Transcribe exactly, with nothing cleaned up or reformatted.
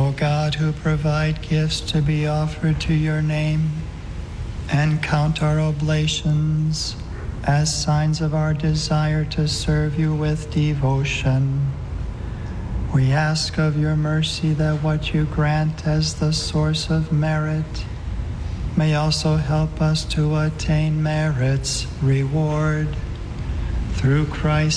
O God, who provide gifts to be offered to your name, and count our oblations as signs of our desire to serve you with devotion, we ask of your mercy that what you grant as the source of merit may also help us to attain merit's reward. Through Christ